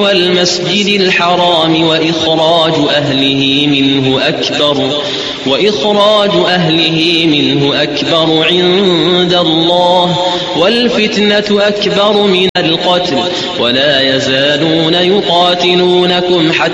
والمسجد الحرام وإخراج أهله منه أكبر عند الله والفتنة أكبر من القتل ولا يزالون يقاتلونكم حتى